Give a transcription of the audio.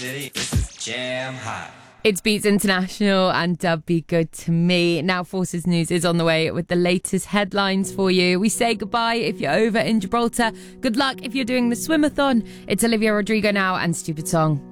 This is Jam Hot. It's Beats International and Dub Be Good to Me. Now Forces News is on the way with the latest headlines for you. We say goodbye if you're over in Gibraltar. Good luck if you're doing the swimathon. It's Olivia Rodrigo now and Stupid Song.